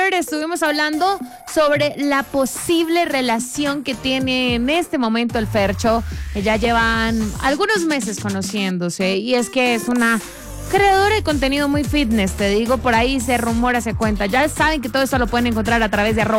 ayer estuvimos hablando sobre la posible relación que tiene en este momento el Fercho, que ya llevan algunos meses conociéndose, y es que es una creadora de contenido muy fitness, te digo, por ahí se rumora, se cuenta. Ya saben que todo esto lo pueden encontrar a través de